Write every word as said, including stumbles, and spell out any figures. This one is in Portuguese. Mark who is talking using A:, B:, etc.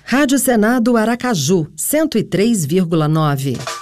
A: Rádio Senado Aracaju, cento e três vírgula nove.